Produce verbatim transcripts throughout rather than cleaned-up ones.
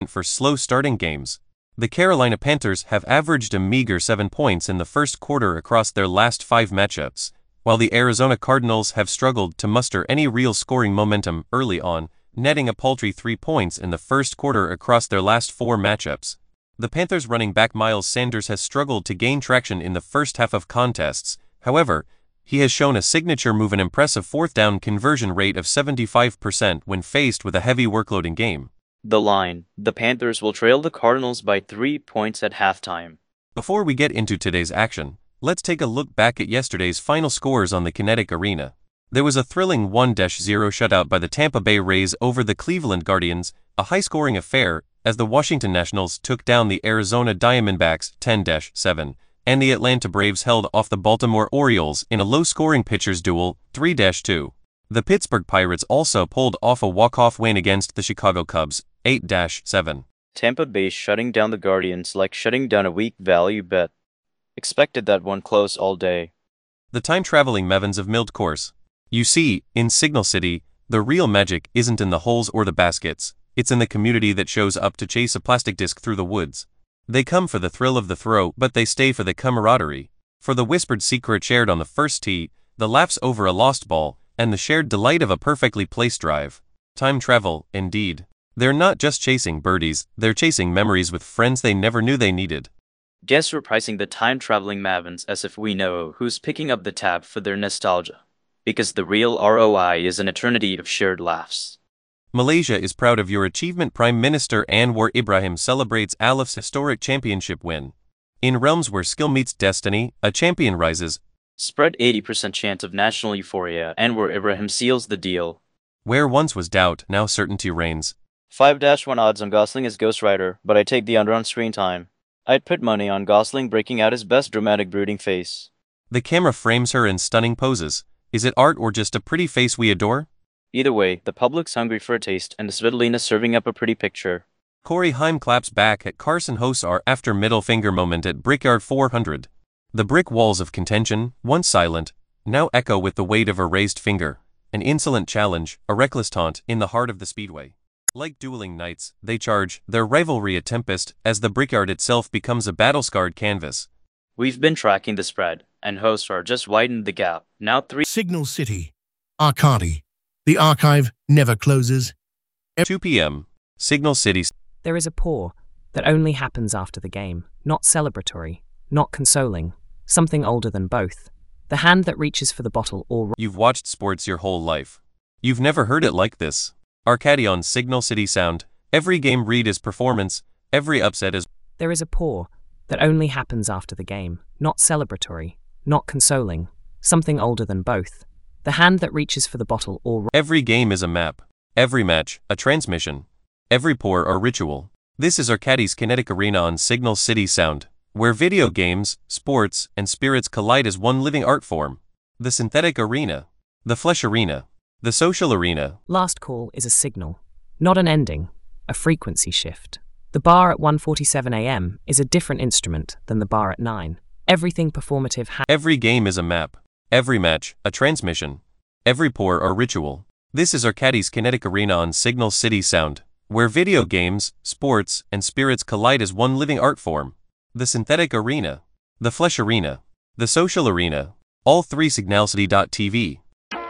for slow-starting games. The Carolina Panthers have averaged a meager seven points in the first quarter across their last five matchups, while the Arizona Cardinals have struggled to muster any real scoring momentum early on, netting a paltry three points in the first quarter across their last four matchups. The Panthers running back Miles Sanders has struggled to gain traction in the first half of contests. However, he has shown a signature move, an impressive fourth down conversion rate of seventy-five percent when faced with a heavy workload in game. The line: the Panthers will trail the Cardinals by three points at halftime. Before we get into today's action, let's take a look back at yesterday's final scores on the Kinetic Arena. There was a thrilling one to zero shutout by the Tampa Bay Rays over the Cleveland Guardians, a high-scoring affair as the Washington Nationals took down the Arizona Diamondbacks ten to seven, and the Atlanta Braves held off the Baltimore Orioles in a low-scoring pitchers duel three to two. The Pittsburgh Pirates also pulled off a walk-off win against the Chicago Cubs eight to seven. Tampa Bay shutting down the Guardians like shutting down a weak value bet. Expected that one close all day. The time-traveling Mavens of Milled Course. You see, in Signal City, the real magic isn't in the holes or the baskets, it's in the community that shows up to chase a plastic disc through the woods. They come for the thrill of the throw, but they stay for the camaraderie, for the whispered secret shared on the first tee, the laughs over a lost ball, and the shared delight of a perfectly placed drive. Time travel, indeed. They're not just chasing birdies, they're chasing memories with friends they never knew they needed. Guess we're pricing the time-traveling Mavens as if we know who's picking up the tab for their nostalgia. Because the real R O I is an eternity of shared laughs. Malaysia is proud of your achievement. Prime Minister Anwar Ibrahim celebrates Alif's historic championship win. In realms where skill meets destiny, a champion rises. Spread eighty percent chance of national euphoria. Anwar Ibrahim seals the deal. Where once was doubt, now certainty reigns. five to one odds on Gosling as Ghost Rider, but I take the under on screen time. I'd put money on Gosling breaking out his best dramatic brooding face. The camera frames her in stunning poses. Is it art or just a pretty face we adore? Either way, the public's hungry for a taste, and Svitolina serving up a pretty picture. Corey Haim claps back at Carson Hosar after middle finger moment at Brickyard four hundred. The brick walls of contention, once silent, now echo with the weight of a raised finger. An insolent challenge, a reckless taunt, in the heart of the speedway. Like dueling knights, they charge, their rivalry a tempest, as the Brickyard itself becomes a battle-scarred canvas. We've been tracking the spread, and Hosar just widened the gap. Now three. Signal City. Arcadi. The archive never closes. two p m Signal City. There is a pour that only happens after the game, not celebratory, not consoling, something older than both. The hand that reaches for the bottle or... You've watched sports your whole life. You've never heard it like this. Arcadi on Signal City Sound. Every game read is performance, every upset is... There is a pour that only happens after the game, not celebratory, not consoling, something older than both. The hand that reaches for the bottle or... Every game is a map. Every match, a transmission. Every pour, a ritual. This is Arcadi's Kinetic Arena on Signal City Sound, where video games, sports, and spirits collide as one living art form. The synthetic arena. The flesh arena. The social arena. Last call is a signal, not an ending, a frequency shift. The bar at one forty-seven a m is a different instrument than the bar at nine. Everything performative ha- Every game is a map. Every match, a transmission. Every pour, a ritual. This is Arcadi's Kinetic Arena on Signal City Sound, where video games, sports, and spirits collide as one living art form. The synthetic arena. The flesh arena. The social arena. All three signalcity dot t v.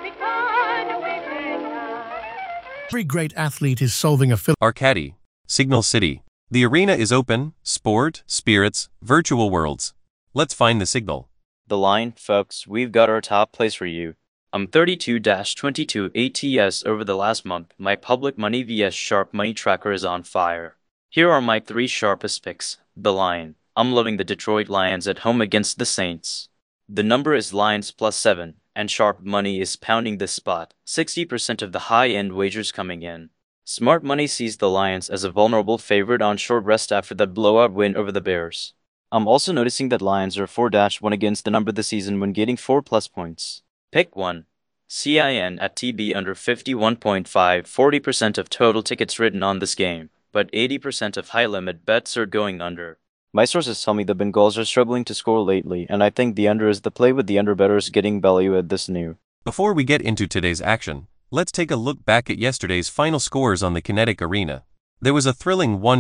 Every great athlete is solving a fill. Arcadi. Signal City. The arena is open, sport, spirits, virtual worlds. Let's find the signal. The line, folks, we've got our top plays for you. I'm thirty-two to twenty-two A T S over the last month. My public money vs sharp money tracker is on fire. Here are my three sharpest picks. The line. I'm loving the Detroit Lions at home against the Saints. The number is Lions plus seven, and sharp money is pounding this spot. sixty percent of the high-end wagers coming in. Smart money sees the Lions as a vulnerable favorite on short rest after that blowout win over the Bears. I'm also noticing that Lions are four to one against the number this season when getting four plus points. Pick one. C I N at T B under fifty-one point five. forty percent of total tickets written on this game, but eighty percent of high-limit bets are going under. My sources tell me the Bengals are struggling to score lately, and I think the under is the play with the under-bettors getting value at this new. Before we get into today's action, let's take a look back at yesterday's final scores on the Kinetic Arena. There was a thrilling one